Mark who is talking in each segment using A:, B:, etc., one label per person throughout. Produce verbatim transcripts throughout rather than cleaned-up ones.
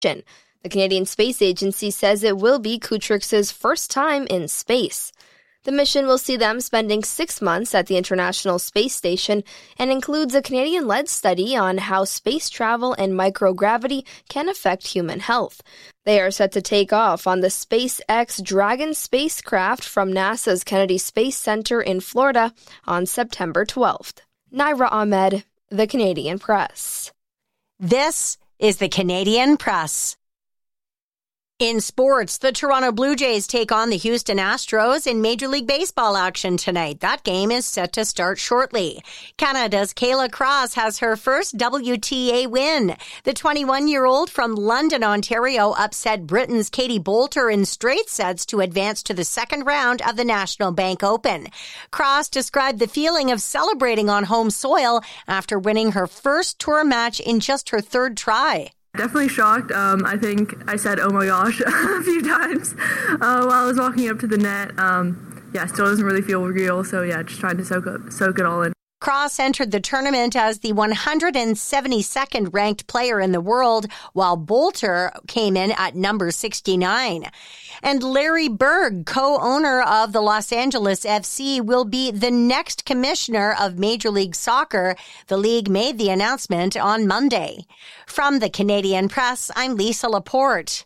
A: The Canadian Space Agency says it will be Kutryk's first time in space. The mission will see them spending six months at the International Space Station and includes a Canadian-led study on how space travel and microgravity can affect human health. They are set to take off on the SpaceX Dragon spacecraft from NASA's Kennedy Space Center in Florida on September twelfth. Naira Ahmed, The Canadian Press.
B: This is The Canadian Press. In sports, the Toronto Blue Jays take on the Houston Astros in Major League Baseball action tonight. That game is set to start shortly. Canada's Kayla Cross has her first W T A win. The twenty-one-year-old from London, Ontario, upset Britain's Katie Boulter in straight sets to advance to the second round of the National Bank Open. Cross described the feeling of celebrating on home soil after winning her first tour match in just her third try.
C: Definitely shocked. Um, I think I said, oh my gosh, a few times uh, while I was walking up to the net. Um, yeah, still doesn't really feel real. So yeah, just trying to soak up, soak it all in.
B: Cross entered the tournament as the one hundred seventy-second ranked player in the world, while Boulter came in at number sixty-nine. And Larry Berg, co-owner of the Los Angeles F C, will be the next commissioner of Major League Soccer. The league made the announcement on Monday. From the Canadian Press, I'm Lisa Laporte.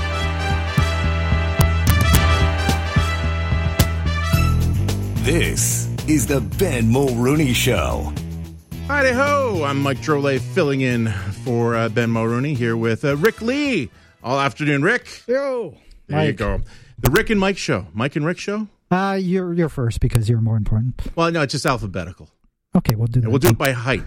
D: This is the Ben Mulrooney Show.
E: Hi-ho, I'm Mike Drolet filling in for uh, Ben Mulrooney here with uh, Rick Lee. All afternoon, Rick.
F: Yo.
E: There
F: Mike.
E: you go. The Rick and Mike Show. Mike and Rick Show?
F: Uh, you're you're first because you're more important.
E: Well, no, it's just alphabetical.
F: Okay, we'll do that.
E: We'll do it by height.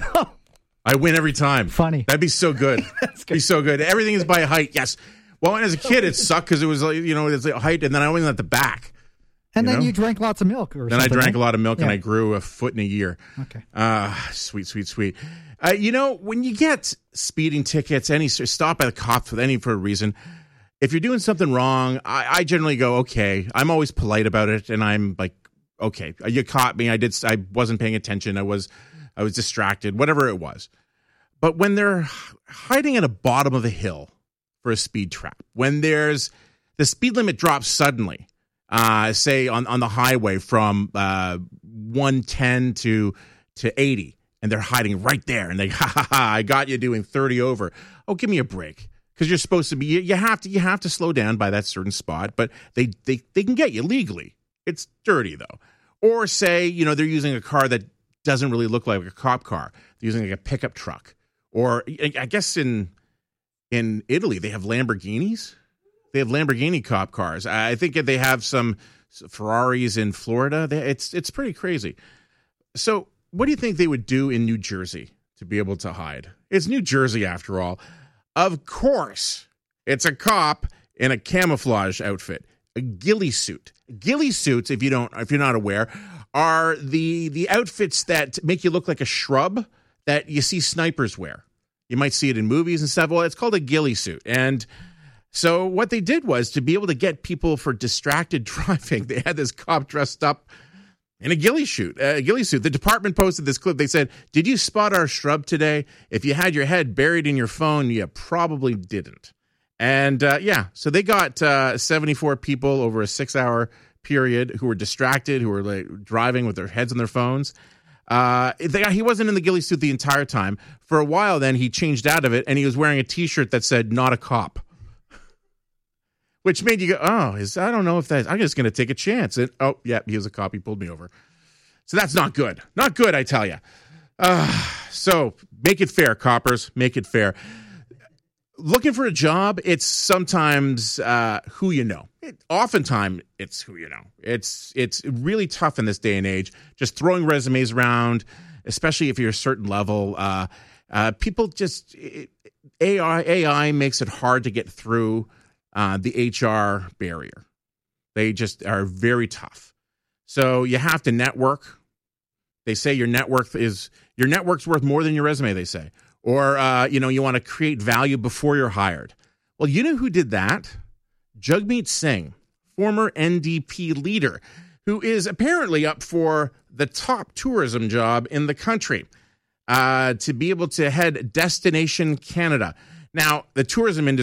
E: I win every time.
F: Funny.
E: That'd be so good. That's good. Be so good. Everything is by height, yes. Well, as a kid, it sucked because it was, like, you know, it's like height, and then I went at the back.
F: And
E: you
F: then
E: know?
F: you drank lots of milk or
E: Then
F: something.
E: I drank
F: right?
E: a lot of milk,
F: yeah.
E: and I grew a foot in a year.
F: Okay.
E: Ah, uh, sweet, sweet, sweet. Uh, you know, when you get speeding tickets, any stop by the cops with any for a reason, if you're doing something wrong, I, I generally go, okay. I'm always polite about it, and I'm like, okay, you caught me. I did. I wasn't paying attention. I was, I was distracted. Whatever it was. But when they're hiding at the bottom of a hill for a speed trap, when there's the speed limit drops suddenly. Uh, say on, on the highway from uh, one ten to to eighty, and they're hiding right there, and they ha ha ha! I got you doing thirty over. Oh, give me a break, because you're supposed to be. You, you have to you have to slow down by that certain spot, but they they they can get you legally. It's dirty though. Or say you know they're using a car that doesn't really look like a cop car. They're using like a pickup truck, or I guess in in Italy they have Lamborghinis. They have Lamborghini cop cars. I think they have some Ferraris in Florida. It's it's pretty crazy. So what do you think they would do in New Jersey to be able to hide? It's New Jersey after all. Of course, it's a cop in a camouflage outfit, a ghillie suit. Ghillie suits, if you don't, if you're not aware, are the the outfits that make you look like a shrub that you see snipers wear. You might see it in movies and stuff. Well, it's called a ghillie suit, and so what they did was to be able to get people for distracted driving. They had this cop dressed up in a ghillie suit. A ghillie suit. The department posted this clip. They said, "Did you spot our shrub today? If you had your head buried in your phone, you probably didn't." And uh, yeah, so they got uh, seventy-four people over a six-hour period who were distracted, who were like driving with their heads on their phones. Uh, they, he wasn't in the ghillie suit the entire time. For a while, then he changed out of it, and he was wearing a T-shirt that said "Not a cop." Which made you go, oh, is I don't know if that, I'm just going to take a chance. And, oh, yeah, he was a cop. He pulled me over. So that's not good. Not good, I tell you. Uh, so make it fair, coppers. Make it fair. Looking for a job, it's sometimes uh, who you know. It, oftentimes, it's who you know. It's it's really tough in this day and age, just throwing resumes around, especially if you're a certain level. Uh, uh, people just, it, A I, A I makes it hard to get through Uh, the H R barrier. They just are very tough. So you have to network. They say your network is your network's worth more than your resume, they say. Or, uh, you know, you want to create value before you're hired. Well, you know who did that? Jagmeet Singh, former N D P leader, who is apparently up for the top tourism job in the country, uh, to be able to head Destination Canada. Now, the tourism industry